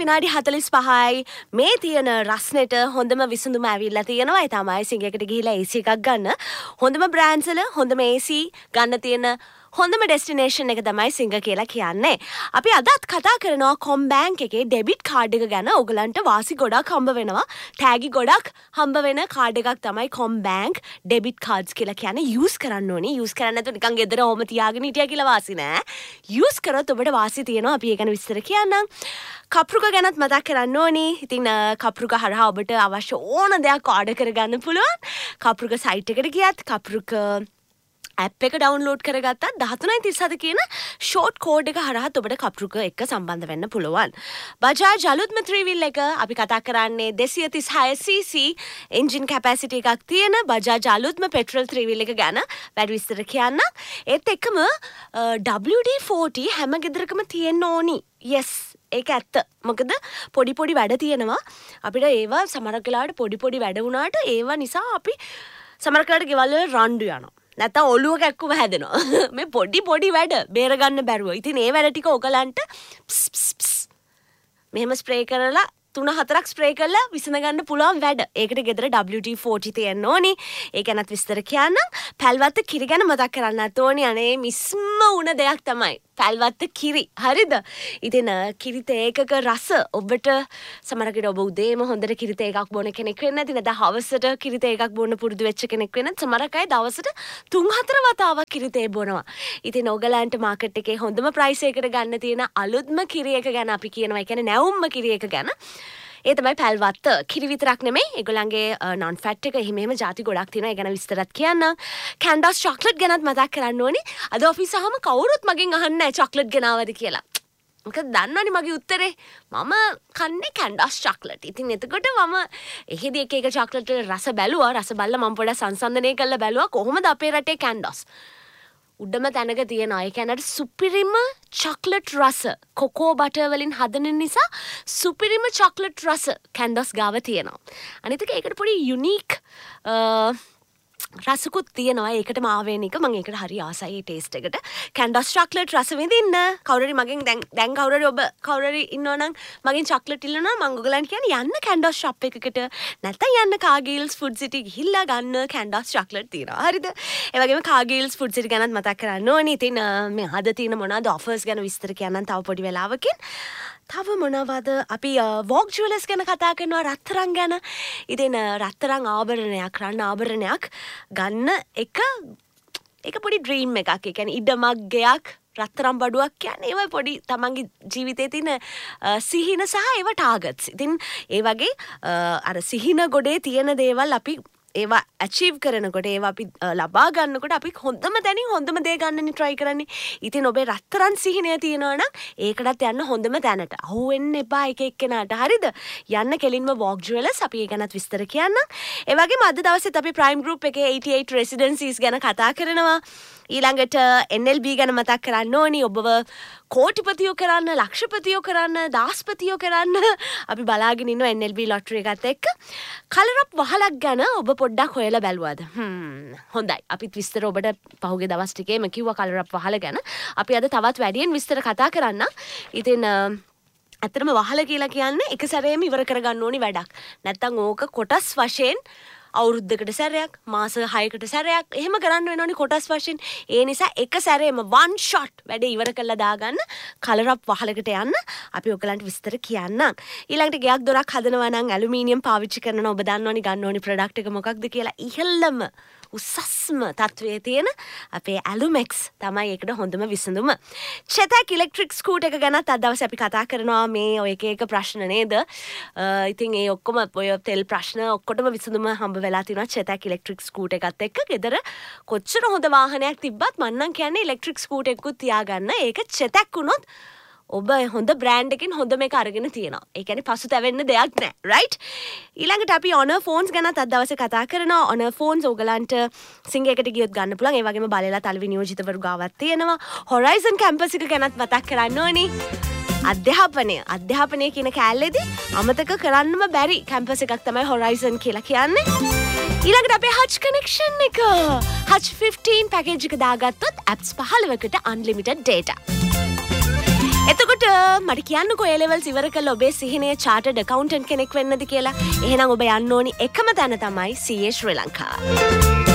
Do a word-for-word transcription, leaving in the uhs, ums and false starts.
විනාඩි හතළිස් පහයි මේ තියෙන රස්නෙට හොඳම විසඳුම ඇවිල්ලා තියෙනවා. ඒ තමයි සිංගයකට ගිහිලා A C එකක් ගන්න. හොඳම බ්‍රෑන්ඩ්ස් වල හොඳම A C ගන්න තියෙන හොඳම ඩෙස්ටිනේෂන් එක තමයි සිංග කියලා කියන්නේ. අපි අදත් කතා කරනවා කොම්බැංක් එකේ ඩෙබිට් කාඩ් එක ගැන. ඔයගලන්ට වාසි ගොඩක් හම්බ වෙනවා. තෑගි ගොඩක් හම්බ වෙන කාඩ් එකක් තමයි කොම්බැංක් ඩෙබිට් කාඩ්ස් කියලා කියන්නේ. යූස් කරන්න ඕනේ. යූස් කරන්නේ නැතුව නිකන් ගෙදර ඔහම තියාගෙන හිටියා කියලා වාසි නෑ. යූස් කරොත් ඔබට වාසි තියෙනවා. අපි ඒ ගැන විස්තර කියන්නම්. කප්රුක ගැනත් මතක් කරන්න ඕනේ. ඉතින් කප්රුක හරහා ඔබට අවශ්‍ය ඕන දෙයක් ඕඩර් කරගන්න පුළුවන්. කප්රුක සයිට් එකට ගියත් කප්රුක ඇප් එක ඩවුන්ලෝඩ් කරගත්තත් දහතුනයි තිස් හත කියන ෂෝට් කෝඩ් එක හරහත් ඔබට කප්රුක එක්ක සම්බන්ධ වෙන්න පුළුවන්. බජාජ් අලුත්ම three wheel එක අපි කතා කරන්නේ දෙසිය තිස් හය සීසී එන්ජින් කැපැසිටි එකක් තියෙන බජාජ් අලුත්ම පෙට්‍රල් three wheel එක ගැන වැඩි විස්තර කියන්න. ඒත් එක්කම W D forty හැම ගෙදරකම තියෙන්න ඕනි. yes ඒක ඇත්ත. මොකද පොඩි පොඩි වැඩ තියෙනවා. අපිට ඒවා සමහරක් වෙලාවට පොඩි පොඩි වැඩ වුණාට ඒවා නිසා අපි සමහරක් වෙලාවට ගෙවල් වල රණ්ඩු යනවා. නැත්තම් ඔළුව කැක්කුම හැදෙනවා. මේ පොඩි පොඩි වැඩ බේර ගන්න බැරුව. ඉතින් ඒ වැඩ ටික ඔයගලන්ට මෙහෙම ස්ප්‍රේ කරලා තුන හතරක් ස්ප්‍රේ කරලා විසඳ ගන්න පුළුවන් වැඩ. ඒකට ගෙදර W D forty තියෙන්න ඕනි. ඒ ගැනත් විස්තර කියන්නම්. පැල්වත්ත කිරි ගැන මතක් කරන්නත් ඕනි. අනේ මිස්ම වුණ දෙයක් තමයි පැල්වත්ත කිරි. හරිද? ඉතින් කිරි තේ එකක රස ඔබට සමහරකට ඔබ උදේම හොඳට කිරි තේ එකක් බොන කෙනෙක් වෙන්න නැති නැත්නම් හවසට කිරි තේ එකක් බොන්න පුරුදු වෙච්ච කෙනෙක් වෙන්න සමහරක් අය දවසට තුන් හතර වතාවක් කිරි තේ බොනවා. ඉතින් ඔයගලන්ට මාකට් එකේ හොඳම ප්‍රයිස් එකකට ගන්න තියෙන අලුත්ම කිරි එක ගැන අපි කියනවා. ඒ කියන්නේ නැවුම්ම කිරි එක ගැන. ඒ තමයි පැල්වත්ත. කිරි විතරක් නෙමෙයි ඒගොල්ලන්ගේ non fat එක එහෙම එහෙම ಜಾති ගොඩක් තියෙනවා. ඒ ගැන විස්තරත් කියන්න. කැන්ඩස් චොක්ලට් ගැනත් මතක් කරන්න ඕනේ. අද ඔෆිස් ආවම කවුරුත් මගෙන් අහන්නේ නැහැ චොක්ලට් ගෙනාවද කියලා. මොකද දන්නවනේ මගේ උත්තරේ මම කන්නේ කැන්ඩස් චොක්ලට්. ඉතින් එතකොට මම එහෙදි එක එක චොක්ලට් වල රස බැලුවා. රස බලලා මම පොඩ්ඩක් සංසන්දනය කරලා බැලුවා කොහොමද අපේ රටේ කැන්ඩස් උඩම තැනක තියෙනවා. ඒ කියන්නේ සුපිරිම චොක්ලට් රස කොකෝ බටර් වලින් හදන නිසා සුපිරිම චොක්ලට් රස කැන්ඩස් ගාව තියෙනවා. අනිත් එක ඒකට පොඩි යුනික් රසකුත් තියෙනවා. ඒකටම ආවේනික මම ඒකට හරි ආසයි ඒ ටේස්ට් එකට. කැන්ඩස් චොක්ලට් රස විඳින්න කවුරු හරි මගෙන් දැන් දැන් කවුරු හරි ඔබ කවුරු හරි ඉන්නවනම් මගෙන් චොක්ලට් ඉල්ලනවා මම ඔයගලන්ට කියන්නේ යන්න කැන්ඩස් ෂොප් එකකට නැත්නම් යන්න කාගිල්ස් ෆුඩ් සිටි ගිහිල්ලා ගන්න කැන්ඩස් චොක්ලට් තියෙනවා. හරිද? ඒ වගේම කාගිල්ස් ෆුඩ් සිටි ගැනත් මතක් කරන්න ඕනේ. ඉතින් මේ අද තියෙන මොනවාද ඔෆර්ස් ගැන විස්තර කියන්නම් තව පොඩි වෙලාවකින්. තව මොනවද අපි වෝග් ජුවලර්ස් ගැන කතා කරනවා රත්තරන් ගැන. ඉතින් රත්තරන් ආභරණයක් රන් ආභරණයක් ගන්න එක එක පොඩි ඩ්‍රීම් එකක්. ඒ කියන්නේ ඉඩමක් ගයක් රත්තරන් බඩුවක් කියන්නේ ඒවා පොඩි තමන්ගේ ජීවිතයේ තියෙන සිහින සහ ඒවා ටාගට්ස්. ඉතින් ඒ වගේ අර සිහින ගොඩේ තියෙන දේවල් අපි ඒවා ඇචීව් කරනකොට ඒවා අපි ලබා ගන්නකොට අපි හොඳම තැනින් හොඳම දේ ගන්නනේ try කරන්නේ. ඉතින් ඔබේ රත්තරන් සිහිනය තියෙනවා නම් ඒකටත් යන්න හොඳම තැනට. අහු වෙන්න එපා එක එක්කෙනාට. හරිද? යන්න කෙලින්ම වෝග් ජුවලර්ස් අපි ඒ ගැනත් විස්තර කියන්නම්. ඒ වගේම අද දවසේත් අපි ප්‍රයිම් ගෲප් එකේ eighty-eight රෙසිඩෙන්සිස් ගැන කතා කරනවා. ඊළඟට N L B ගැන මතක් කරන්න ඕනි. ඔබව කෝටිපතියෝ කරන්න, ලක්ෂපතියෝ කරන්න, දාස්පතියෝ කරන්න අපි බලාගෙන ඉන්නවා N L B ලොටරි එකත් එක්ක. කලරප් වහලක් ගැන ඔබ පොඩ්ඩක් හොයලා බැලුවාද? හ්ම් හොඳයි. අපිත් විස්තර ඔබට පහුගිය දවස් ටිකේම කිව්වා කලරප් වහල ගැන. අපි අද තවත් වැඩියෙන් විස්තර කතා කරන්න. ඉතින් ඇත්තටම වහල කියලා කියන්නේ එක සැරේම ඉවර කරගන්න ඕනි වැඩක්. නැත්තම් ඕක කොටස් වශයෙන් අවුරුද්දකට සැරයක් මාස හයකට සැරයක් එහෙම කරන්න වෙනවනේ කොටස් වශයෙන්. ඒ නිසා එක සැරේම one shot වැඩේ ඉවර කරලා දාගන්න කලරප් වහලකට යන්න අපි ඔයගලන්ට විස්තර කියන්නම්. ඊළඟට ගෙයක් දොරක් හදනවා නම් ඇලුමිනියම් පාවිච්චි කරනවා. ඔබ දන්නවනේ ගන්න ඕනි ප්‍රොඩක්ට් එක මොකක්ද කියලා. ඉහළම උසස්ම තත්වයේ තියෙන අපේ ඇලුමෙක්ස් තමයි ඒකට හොඳම විසඳුම. චෙතක් ඉලෙක්ට්‍රික් ස්කූටර් එක ගැනත් අද දවසේ අපි කතා කරනවා. මේ ඔය එක එක ප්‍රශ්න නේද? ඉතින් ඒ ඔක්කොම ඔය තෙල් ප්‍රශ්න ඔක්කොටම විසඳුම හම්බ වෙලා තිනවා චෙතක් ඉලෙක්ට්‍රික් ස්කූටර් එකත් එක්ක. ගෙදර කොච්චර හොඳ වාහනයක් තිබ්බත් මම නම් කියන්නේ ඉලෙක්ට්‍රික් ස්කූටර් එකකුත් තියාගන්න. ඒක චෙතක් වුණොත් ඔබ හොඳ බ්‍රෑන්ඩ් එකකින් හොඳ මේක අරගෙන තියෙනවා. ඒ කියන්නේ පසුතැවෙන්න දෙයක් නැහැ. රයිට්? ඊළඟට අපි Honor phones ගැනත් අද දවසේ කතා කරනවා. Honor phones ඕගලන්ට සිංගයකට ගියොත් ගන්න පුළුවන්. ඒ වගේම බලලා තලවි නියෝජිතවරු ගාවත් තියෙනවා. Horizon campus එක ගැනත් මතක් කරන්න ඕනේ. අධ්‍යාපනය අධ්‍යාපනය කියන කෑල්ලේදී අමතක කරන්නම බැරි කැම්පස් එකක් තමයි Horizon කියලා කියන්නේ. ඊළඟට අපේ Hutch connection එක Hutch fifteen package එක දාගත්තොත් apps පහළොවකට unlimited data. එතකොට මට කියන්නකෝ A levels ඉවර කළා ඔබේ සිහිනයේ chartered accountant කෙනෙක් වෙන්නද කියලා. එහෙනම් ඔබ යන්න ඕනි එකම තැන තමයි C A ශ්‍රී ලංකා.